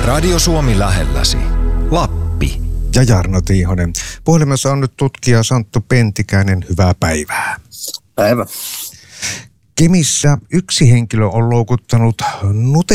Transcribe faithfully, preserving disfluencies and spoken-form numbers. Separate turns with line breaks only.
Radio Suomi lähelläsi. Lappi.
Ja Jarno Tiihonen. Puhelimessa on nyt tutkija Santtu Pentikäinen. Hyvää päivää.
Päivä.
Kemissä yksi henkilö on loukuttanut